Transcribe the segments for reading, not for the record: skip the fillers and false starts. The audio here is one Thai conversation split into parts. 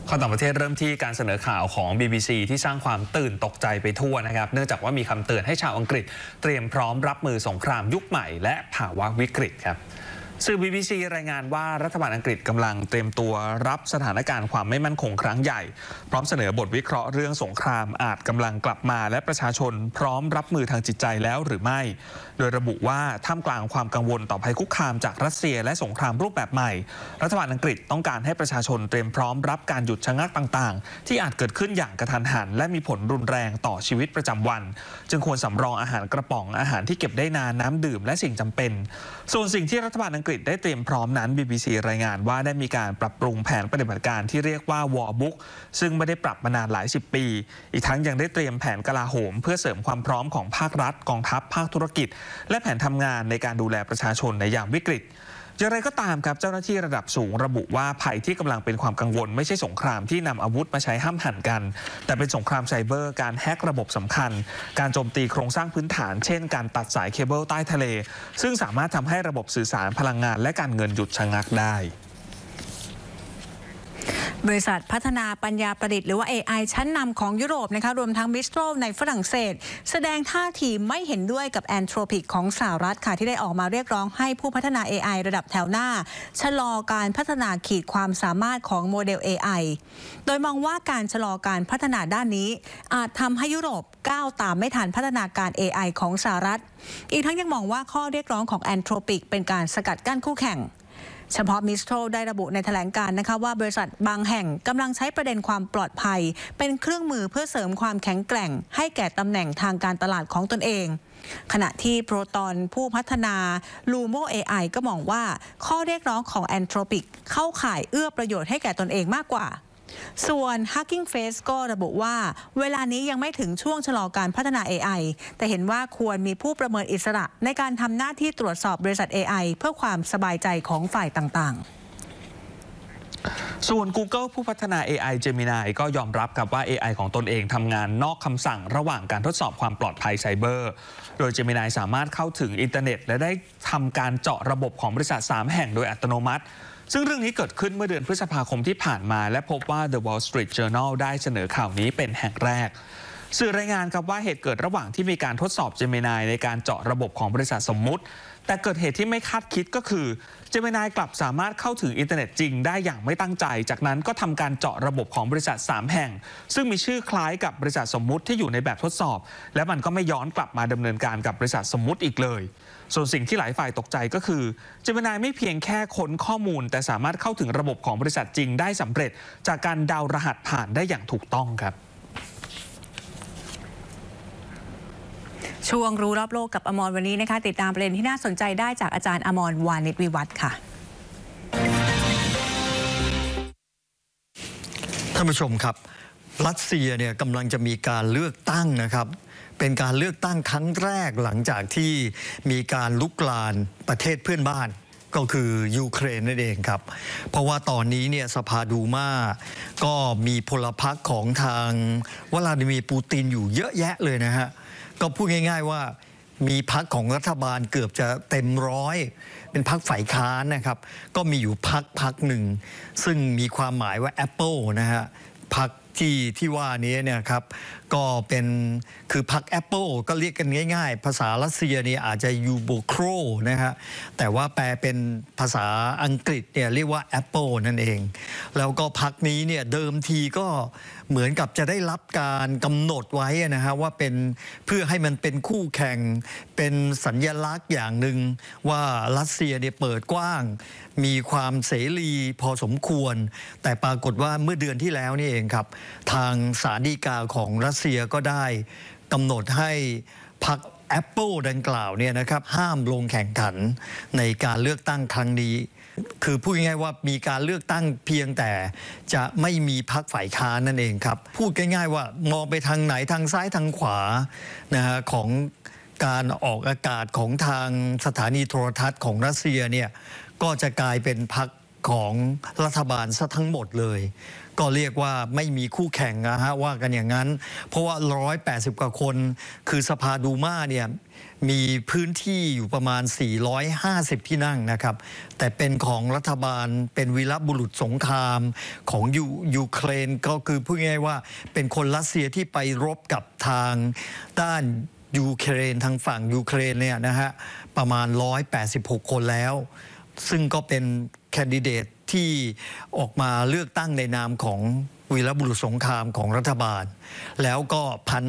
ข้อต่างประเทศเริ่มที่การเสนอข่าวของ BBC ที่สร้างความตื่นตกใจไปทั่วนะครับเนื่องจากว่ามีคำเตือนให้ชาวอังกฤษเตรียมพร้อมรับมือสงครามยุคใหม่และภาวะวิกฤตครับสื่อ BBC รายงานว่ารัฐบาลอังกฤษกำลังเตรียมตัวรับสถานการณ์ความไม่มั่นคงครั้งใหญ่พร้อมเสนอบทวิเคราะห์เรื่องสงครามอาจกำลังกลับมาและประชาชนพร้อมรับมือทางจิตใจแล้วหรือไม่โดยระบุว่าท่ามกลางความกังวลต่อภัยคุกคามจากรัสเซียและสงครามรูปแบบใหม่รัฐบาลอังกฤษต้องการให้ประชาชนเตรียมพร้อมรับการหยุดชะงักต่างๆที่อาจเกิดขึ้นอย่างกระทันหันและมีผลรุนแรงต่อชีวิตประจำวันจึงควรสำรองอาหารกระป๋องอาหารที่เก็บได้นานน้ำดื่มและสิ่งจำเป็นส่วนสิ่งที่รัฐบาลอังกฤษได้เตรียมพร้อมนั้น BBC รายงานว่าได้มีการปรับปรุงแผนปฏิบัติการที่เรียกว่า War Book ซึ่งไม่ได้ปรับมานานหลาย10 ปีอีกทั้งยังได้เตรียมแผนกลาโหมเพื่อเสริมความพร้อมของภาครัฐกองทัพภาคธุรกิจและแผนทำงานในการดูแลประชาชนในยามวิกฤตอย่างไรก็ตามครับเจ้าหน้าที่ระดับสูงระบุว่าภัยที่กำลังเป็นความกังวลไม่ใช่สงครามที่นำอาวุธมาใช้ห้ำหั่นกันแต่เป็นสงครามไซเบอร์การแฮกระบบสำคัญการโจมตีโครงสร้างพื้นฐานเช่นการตัดสายเคเบิลใต้ทะเลซึ่งสามารถทำให้ระบบสื่อสารพลังงานและการเงินหยุดชะงักได้บริษัทพัฒนาปัญญาประดิษฐ์หรือว่า AI ชั้นนำของยุโรปนะคะรวมทั้ง Mistral ในฝรั่งเศสแสดงท่าทีไม่เห็นด้วยกับ Anthropic ของสหรัฐค่ะที่ได้ออกมาเรียกร้องให้ผู้พัฒนา AI ระดับแถวหน้าชะลอการพัฒนาขีดความสามารถของโมเดล AI โดยมองว่าการชะลอการพัฒนาด้านนี้อาจทำให้ยุโรปก้าวตามไม่ทันพัฒนาการ AI ของสหรัฐอีกทั้งยังมองว่าข้อเรียกร้องของ Anthropic เป็นการสกัดกั้นคู่แข่งเฉพาะ Mistral ได้ระบุในแถลงการณ์นะคะว่าบริษัทบางแห่งกำลังใช้ประเด็นความปลอดภัยเป็นเครื่องมือเพื่อเสริมความแข็งแกร่งให้แก่ตำแหน่งทางการตลาดของตนเองขณะที่ Proton ผู้พัฒนา Lumo AI ก็มองว่าข้อเรียกร้องของ Anthropic เข้าข่ายเอื้อประโยชน์ให้แก่ตนเองมากกว่าส่วน Hugging Face ก็ระบุว่าเวลานี้ยังไม่ถึงช่วงชะลอการพัฒนา AI แต่เห็นว่าควรมีผู้ประเมินอิสระในการทำหน้าที่ตรวจสอบบริษัท AI เพื่อความสบายใจของฝ่ายต่างๆส่วน Google ผู้พัฒนา AI Gemini ก็ยอมรับกับว่า AI ของตนเองทำงานนอกคำสั่งระหว่างการทดสอบความปลอดภัยไซเบอร์โดย Gemini สามารถเข้าถึงอินเทอร์เน็ตและได้ทำการเจาะระบบของบริษัท3 แห่งโดยอัตโนมัติซึ่งเรื่องนี้เกิดขึ้นเมื่อเดือนพฤษภาคมที่ผ่านมาและพบว่า The Wall Street Journal ได้เสนอข่าวนี้เป็นแห่งแรกสื่อรายงานครับว่าเหตุเกิดระหว่างที่มีการทดสอบ Gemini ในการเจาะระบบของบริษัทสมมุติแต่เกิดเหตุที่ไม่คาดคิดก็คือ Gemini กลับสามารถเข้าถึงอินเทอร์เน็ตจริงได้อย่างไม่ตั้งใจจากนั้นก็ทำการเจาะระบบของบริษัท3 แห่งซึ่งมีชื่อคล้ายกับบริษัทสมมุติที่อยู่ในแบบทดสอบและมันก็ไม่ย้อนกลับมาดำเนินการกับบริษัทสมมุติอีกเลยส่วนสิ่งที่หลายฝ่ายตกใจก็คือ Gemini ไม่เพียงแค่ค้นข้อมูลแต่สามารถเข้าถึงระบบของบริษัทจริงได้สำเร็จจากการเดารหัสผ่านได้อย่างถูกต้องครับช่วงรู้รอบโลกกับอมรวันนี้นะคะติดตามประเด็นที่น่าสนใจได้จากอาจารย์อมรวานิชวิวัฒน์ค่ะท่านผู้ชมครับรัสเซียเนี่ยกำลังจะมีการเลือกตั้งนะครับเป็นการเลือกตั้งครั้งแรกหลังจากที่มีการลุกลามประเทศเพื่อนบ้านก็คือยูเครนนั่นเองครับเพราะว่าตอนนี้เนี่ยสภาดูมาก็มีพลพรรคของทางวลาดิเมียร์ปูตินอยู่เยอะแยะเลยนะฮะก็พูดง่ายๆว่ามีพรรคของรัฐบาลเกือบจะเต็มร้อยเป็นพรรคฝ่ายค้านนะครับก็มีอยู่พรรคหนึ่งซึ่งมีความหมายว่า Apple นะฮะพรรคที่ว่านี้เนี่ยครับก็เป็นคือพรรค Apple ก็เรียกกันง่ายๆภาษารัสเซียเนี่ยอาจจะยูโบโครนะฮะแต่ว่าแปลเป็นภาษาอังกฤษเนี่ยเรียกว่า Apple นั่นเองแล้วก็พรรคนี้เนี่ยเดิมทีก็เหมือนกับจะได้รับการกำหนดไว้นะฮะว่าเป็นเพื่อให้มันเป็นคู่แข่งเป็นสัญลักษณ์อย่างหนึ่งว่ารัสเซียเนี่ยเปิดกว้างมีความเสรีพอสมควรแต่ปรากฏว่าเมื่อเดือนที่แล้วนี่เองครับทางศาลฎีกาของรัสเซียก็ได้กำหนดให้พรรค Apple ดังกล่าวเนี่ยนะครับห้ามลงแข่งขันในการเลือกตั้งครั้งนี้คือพูดง่ายๆว่ามีการเลือกตั้งเพียงแต่จะไม่มีพรรคฝ่ายค้านนั่นเองครับพูดง่ายๆว่ามองไปทางไหนทางซ้ายทางขวานะฮะของการออกอากาศของทางสถานีโทรทัศน์ของรัสเซียเนี่ยก็จะกลายเป็นพรรคของรัฐบาลซะทั้งหมดเลยก็เรียกว่าไม่มีคู่แข่งนะฮะว่ากันอย่างนั้นเพราะว่า180กว่าคนคือสภาดูมาเนี่ยมีพื้นที่อยู่ประมาณ450ที่นั่งนะครับแต่เป็นของรัฐบาลเป็นวีรบุรุษสงครามของยูเครนก็คือพูดง่ายๆว่าเป็นคนรัสเซียที่ไปรบกับทางด้านยูเครนทางฝั่งยูเครนเนี่ยนะฮะประมาณ186คนแล้วซึ่งก็เป็นแคนดิเดตที่ออกมาเลือกตั้งในนามของวีรบุรุษสงครามของรัฐบาลแล้วก็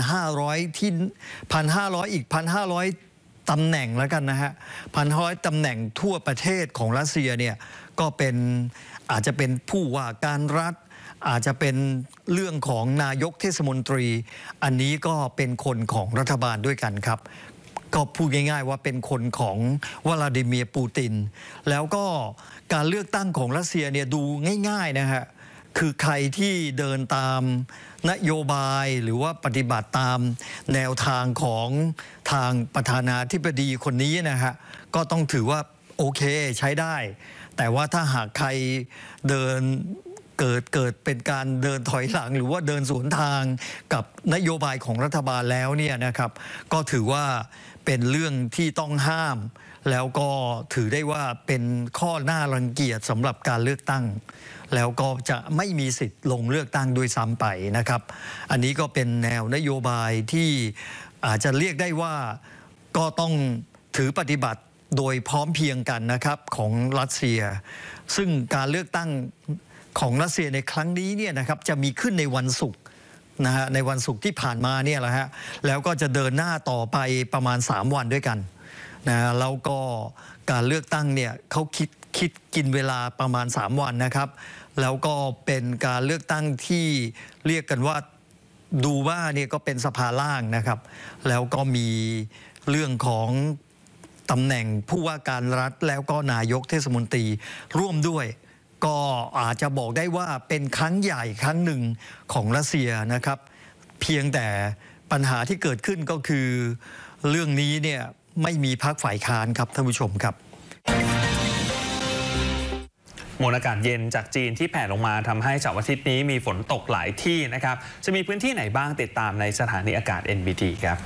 1,500ที่1,500อีก1,500ตำแหน่งแล้วกันนะฮะ1,500ตำแหน่งทั่วประเทศของรัสเซียเนี่ยก็เป็นอาจจะเป็นผู้ว่าการรัฐอาจจะเป็นเรื่องของนายกเทศมนตรีอันนี้ก็เป็นคนของรัฐบาลด้วยกันครับก็พูดง่ายๆว่าเป็นคนของวลาดิเมียร์ปูตินแล้วก็การเลือกตั้งของรัสเซียเนี่ยดูง่ายๆนะฮะคือใครที่เดินตามนโยบายหรือว่าปฏิบัติตามแนวทางของทางประธานาธิบดีคนนี้นะฮะก็ต้องถือว่าโอเคใช้ได้แต่ว่าถ้าหากใครเดินเกิดเป็นการเดินถอยหลังหรือว่าเดินสวนทางกับนโยบายของรัฐบาลแล้วเนี่ยนะครับก็ถือว่าเป็นเรื่องที่ต้องห้ามแล้วก็ถือได้ว่าเป็นข้อหน้ารังเกียจสำหรับการเลือกตั้งแล้วก็จะไม่มีสิทธิ์ลงเลือกตั้งด้วยซ้ำไปนะครับอันนี้ก็เป็นแนวนโยบายที่อาจจะเรียกได้ว่าก็ต้องถือปฏิบัติโดยพร้อมเพรียงกันนะครับของรัสเซียซึ่งการเลือกตั้งของรัสเซียในครั้งนี้เนี่ยนะครับจะมีขึ้นในวันศุกร์นะฮะในวันศุกร์ที่ผ่านมาเนี่ยแหละฮะแล้วก็จะเดินหน้าต่อไปประมาณ3วันด้วยกันนะแล้วก็การเลือกตั้งเนี่ยเขาคิดกินเวลาประมาณ3วันนะครับแล้วก็เป็นการเลือกตั้งที่เรียกกันว่าดูว่าเนี่ยก็เป็นสภาล่างนะครับแล้วก็มีเรื่องของตำแหน่งผู้ว่าการรัฐแล้วก็นายกเทศมนตรีร่วมด้วยก็อาจจะบอกได้ว่าเป็นครั้งใหญ่ครั้งหนึ่งของรัสเซียนะครับเพียงแต่ปัญหาที่เกิดขึ้นก็คือเรื่องนี้เนี่ยไม่มีพรรคฝ่ายค้านครับท่านผู้ชมครับมวลอากาศเย็นจากจีนที่แผ่ลงมาทำให้เสาร์อาทิตย์นี้มีฝนตกหลายที่นะครับจะมีพื้นที่ไหนบ้างติดตามในสถานีอากาศ NBT ครับ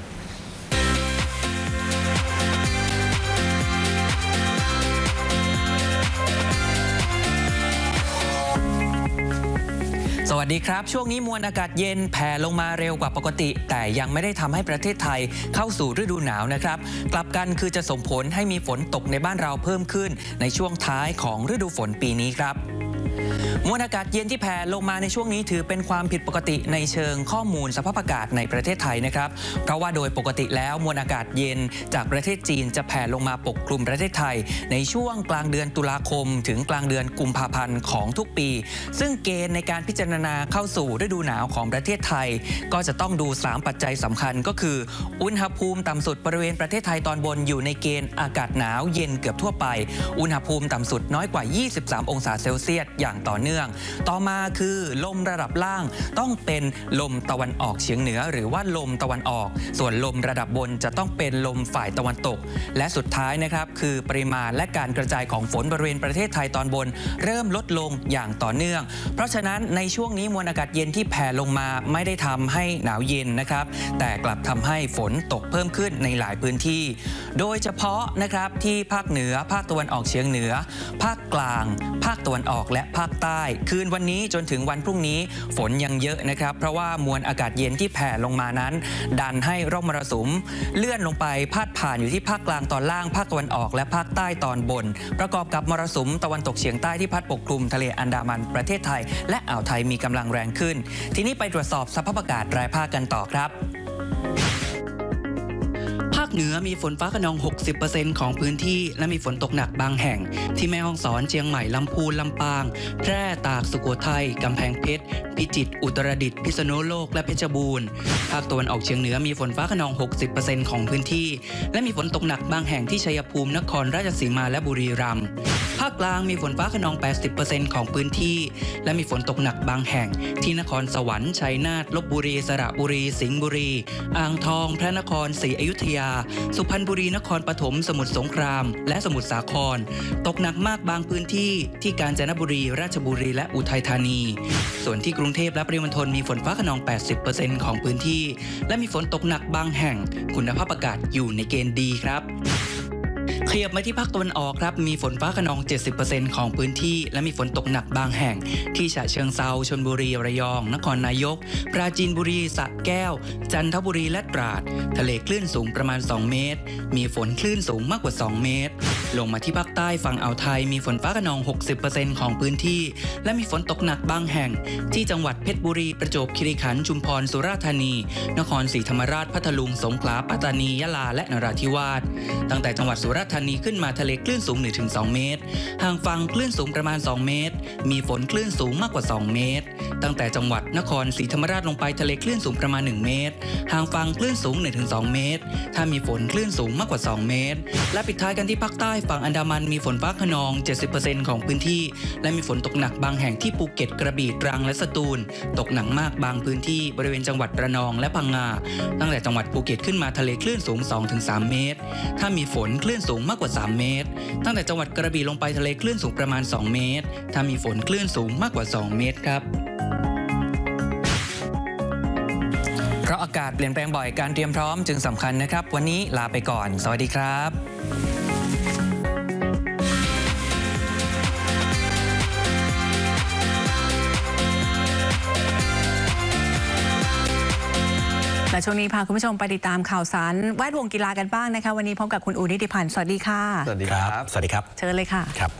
สวัสดีครับช่วงนี้มวลอากาศเย็นแผ่ลงมาเร็วกว่าปกติแต่ยังไม่ได้ทำให้ประเทศไทยเข้าสู่ฤดูหนาวนะครับกลับกันคือจะส่งผลให้มีฝนตกในบ้านเราเพิ่มขึ้นในช่วงท้ายของฤดูฝนปีนี้ครับมวลอากาศเย็นที่แผ่ลงมาในช่วงนี้ถือเป็นความผิดปกติในเชิงข้อมูลสภาพอากาศในประเทศไทยนะครับเพราะว่าโดยปกติแล้วมวลอากาศเย็นจากประเทศจีนจะแผ่ลงมาปกคลุมประเทศไทยในช่วงกลางเดือนตุลาคมถึงกลางเดือนกุมภาพันธ์ของทุกปีซึ่งเกณฑ์ในการพิจารณาเข้าสู่ฤดูหนาวของประเทศไทยก็จะต้องดู3ปัจจัยสำคัญก็คืออุณหภูมิต่ำสุดบริเวณประเทศไทยตอนบนอยู่ในเกณฑ์อากาศหนาวเย็นเกือบทั่วไปอุณหภูมิต่ำสุดน้อยกว่า23องศาเซลเซียสอย่างต่อเนื่องต่อมาคือลมระดับล่างต้องเป็นลมตะวันออกเฉียงเหนือหรือว่าลมตะวันออกส่วนลมระดับบนจะต้องเป็นลมฝ่ายตะวันตกและสุดท้ายนะครับคือปริมาณและการกระจายของฝนบริเวณประเทศไทยตอนบนเริ่มลดลงอย่างต่อเนื่องเพราะฉะนั้นในช่วงนี้มวลอากาศเย็นที่แผ่ลงมาไม่ได้ทำให้หนาวเย็นนะครับแต่กลับทำให้ฝนตกเพิ่มขึ้นในหลายพื้นที่โดยเฉพาะนะครับที่ภาคเหนือภาคตะวันออกเฉียงเหนือภาคกลางภาคตะวันออกและภาคใต้คืนวันนี้จนถึงวันพรุ่งนี้ฝนยังเยอะนะครับเพราะว่ามวลอากาศเย็นที่แผ่ลงมานั้นดันให้ร่องมรสุมเลื่อนลงไปพาดผ่านอยู่ที่ภาคกลางตอนล่างภาคตะวันออกและภาคใต้ตอนบนประกอบกับมรสุมตะวันตกเฉียงใต้ที่พัดปกคลุมทะเลอันดามันประเทศไทยและอ่าวไทยมีกำลังแรงขึ้นทีนี้ไปตรวจสอบสภาพอากาศรายภาคกันต่อครับภาคเหนือมีฝนฟ้าคะนอง 60% ของพื้นที่และมีฝนตกหนักบางแห่งที่แม่ฮ่องสอนเชียงใหม่ลำพูนลำปางแพร่ตากสุโขทัยกำแพงเพชรพิจิตรอุตรดิตถ์พิษณุโลกและเพชรบูรณ์ภาคตะวันออกเฉียงเหนือมีฝนฟ้าคะนอง 60% ของพื้นที่และมีฝนตกหนักบางแห่งที่ชัยภูมินครราชสีมาและบุรีรัมย์ภภาคกลางมีฝนฟ้าคะนอง 80% ของพื้นที่และมีฝนตกหนักบางแห่งที่นครสวรรค์ชัยนาทลพบุรีสระบุรีสิงห์บุรีอ่างทองพระนครศรีอยุธยาสุพรรณบุรีนครปฐมสมุทรสงครามและสมุทรสาครตกหนักมากบางพื้นที่ที่กาญจนบุรีราชบุรีและอุทัยธานีส่วนที่กรุงเทพและปริมณฑลมีฝนฟ้าคะนอง 80% ของพื้นที่และมีฝนตกหนักบางแห่งคุณภาพอากาศอยู่ในเกณฑ์ดีครับขยับมาที่ภาคตะวันออกครับมีฝนฟ้าคะนอง 70% ของพื้นที่และมีฝนตกหนักบางแห่งที่ฉะเชิงเทราชลบุรีระยองนครนายกปราจีนบุรีสระแก้วจันทบุรีและตราดทะเลคลื่นสูงประมาณ2เมตรมีฝนคลื่นสูงมากกว่า2เมตรลงมาที่ภาคใต้ฝั่งอ่าวไทยมีฝนฟ้าคะนอง 60% ของพื้นที่และมีฝนตกหนักบางแห่งที่จังหวัดเพชรบุรีประจวบคีรีขันธ์ชุมพรสุราษฎร์ธานีนครศรีธรรมราชพัทลุงสงขลาปัตตานียะลาและนราธิวาสตั้งแต่จังหวัดสุราษฎร์ธานีขึ้นมาทะเลคลื่นสูง 1-2 เมตรห่างฝั่งคลื่นสูงประมาณ2เมตรมีฝนคลื่นสูงมากกว่า2เมตรตั้งแต่จังหวัดนครศรีธรรมราชลงไปทะเลคลื่นสูงประมาณ1เมตรห่างฝั่งคลื่นสูง 1-2 เมตรถ้ามีฝนคลื่นสูงมากกว่า2เมตรและปิดท้ายกันที่ภาคใต้ฝั่งอันดามันมีฝนฟ้าคะนอง 70% ของพื้นที่และมีฝนตกหนักบางแห่งที่ภูเก็ตกระบี่ตรังและสตูลตกหนักมากบางพื้นที่บริเวณจังหวัดระนองและพังงาตั้งแต่จังหวัดภูเก็ตขึ้นมาทะเลคลื่นสูง 2-3 เมตรถ้ามีฝนคลื่นสูงมากกว่า3เมตรตั้งแต่จังหวัดกระบี่ลงไปทะเลคลื่นสูงประมาณ2เมตรถ้ามีฝนคลื่นสูงมากกว่า2เมตรครับเพราะอากาศเปลี่ยนแปลงบ่อยการเตรียมพร้อมจึงสำคัญนะครับวันนี้ลาไปก่อนสวัสดีครับและช่วงนี้พาคุณผู้ชมไปติดตามข่าวสารแวดวงกีฬากันบ้างนะคะวันนี้พบกับคุณอูนิติพันธ์สวัสดีค่ะสวัสดีครับสวัสดีครับเชิญเลยค่ะครับ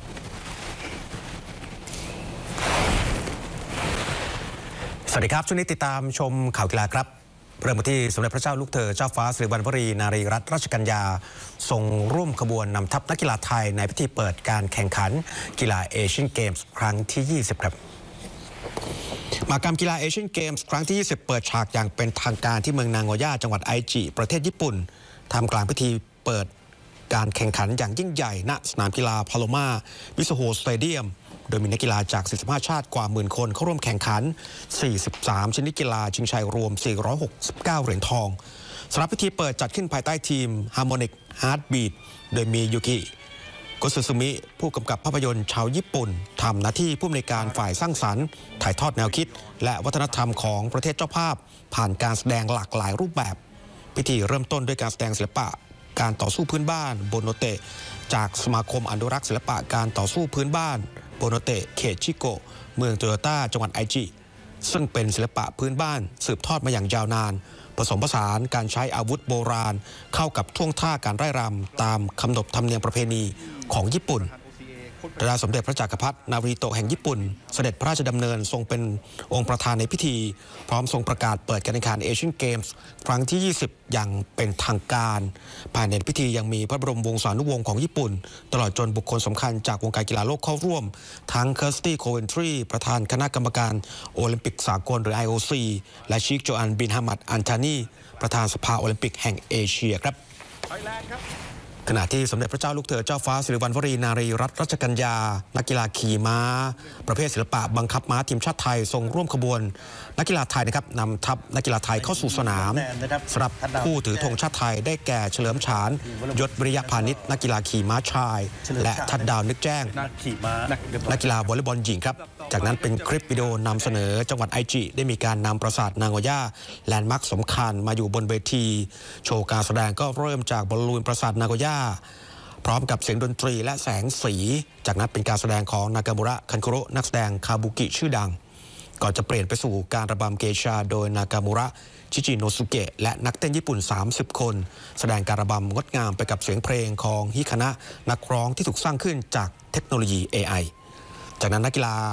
สวัสดีครับช่วงนี้ติดตามชมข่าวกีฬาครับเริ่มที่สมเด็จพระเจ้าลูกเธอเจ้าฟ้าสิริวัณวรีนารีรัตนราชกัญญาทรงร่วมขบวนนำทัพนักกีฬาไทยในพิธีเปิดการแข่งขันกีฬาเอเชียนเกมส์ครั้งที่20ครับมหกรรมกีฬาเอเชียนเกมส์ครั้งที่20เปิดฉากอย่างเป็นทางการที่เมืองนางโงย่าจังหวัดไอจิประเทศญี่ปุ่นท่ามกลางพิธีเปิดการแข่งขันอย่างยิ่งใหญ่ณสนามกีฬาพาโลมาวิสโฮสเตเดียมโดยมีนักกีฬาจาก45ชาติกว่าหมื่นคนเข้าร่วมแข่งขัน43ชนิดกีฬาชิงชัยรวม469เหรียญทองสำหรับพิธีเปิดจัดขึ้นภายใต้ทีม Harmonic Heartbeat โดยมียูกิโกซุซุมิผู้กำกับภาพยนตร์ชาวญี่ปุ่นทำหน้าที่ผู้อำนวยการฝ่ายสร้างสรรค์ถ่ายทอดแนวคิดและวัฒนธรรมของประเทศเจ้าภาพผ่านการแสดงหลากหลายรูปแบบพิธีเริ่มต้นด้วยการแสดงศิลปะการต่อสู้พื้นบ้านโบโนเตะจากสมาคมอนุรักษ์ศิลปะการต่อสู้พื้นบ้านโบโนเตะเขตชิโกะเมืองโตโยต้าจังหวัดไอจิซึ่งเป็นศิลปะพื้นบ้านสืบทอดมาอย่างยาวนานผสมผสานการใช้อาวุธโบราณเข้ากับท่วงท่าการไร่รำตามขนบธรรมเนียมประเพณีของญี่ปุ่นพระบาทสมเด็จพระจักรพรรดินาริโตะแห่งญี่ปุ่นเสด็จพระราชดำเนินทรงเป็นองค์ประธานในพิธีพร้อมทรงประกาศเปิดการแข่งขันเอเชียนเกมส์ครั้งที่20อย่างเป็นทางการภายในพิธียังมีพระบรมวงศานุวงศ์ของญี่ปุ่นตลอดจนบุคคลสำคัญจากวงการกีฬาโลกเข้าร่วมทั้งเคิร์สตี้โคเวนทรีประธานคณะกรรมการโอลิมปิกสากลหรือ IOC และชิคโจอันบินฮามัดอันทานีประธานสภาโอลิมปิกแห่งเอเชียครับขณะที่สมเด็จพระเจ้าลูกเธอเจ้าฟ้าสิริวัณวรีนารีรัตนราชกัญญานักกีฬาขี่ม้าประเภทศิลปะบังคับม้าทีมชาติไทยทรงร่วมขบวนนักกีฬาไทยนะครับนำทัพนักกีฬาไทยเข้าสู่สนามสำหรับผู้ถือธงชาติไทยได้แก่เฉลิมฉานยศวิริยพานิชนักกีฬาขี่ม้าชายและทัดดาวนึกแจ้งนักกีฬาวอลเลย์บอลหญิงครับจากนั้นเป็นคลิปวิดีโอนำเสนอจังหวัดไอจิได้มีการนำปราสาทนางโงย่าแลนด์มาร์คสำคัญมาอยู่บนเวทีโชว์การแสดงก็เริ่มจากบอลลูนปราสาทนางโงย่าพร้อมกับเสียงดนตรีและแสงสีจากนั้นเป็นการแสดงของนากามุระคันคุโระนักแสดงคาบุกิชื่อดังก่อนจะเปลี่ยนไปสู่การระบำเกชาโดยนากามุระชิจิโนสุเกะและนักเต้นญี่ปุ่น30คนแสดงการระบำงดงามไปกับเสียงเพลงของฮิคานะนักร้องที่ถูกสร้างขึ้นจากเทคโนโลยี AI จากนั้นนักกีฬา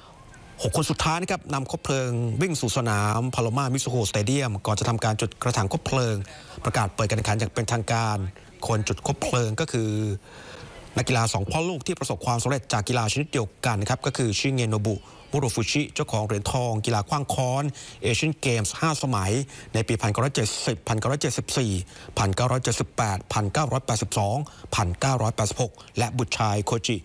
6คนสุดท้ายนะครับนำคบเพลิงวิ่งสู่สนามพาโลมามิซูโฮสเตเดียมก่อนจะทำการจุดกระถางคบเพลิงประกาศเปิดการแข่งขันอย่างเป็นทางการคนจุดคบเพลิงก็คือนักกีฬา2พ่อลูกที่ประสบความสำเร็จจากกีฬาชนิดเดียวกันนะครับก็คือชิเงโนบุมุโรฟุชิเจ้าของเหรียญทองกีฬาขว้างค้อนเอเชียนเกมส์5สมัยในปี 1970 1974 1978 1982 1986และบุตรชายโคจิ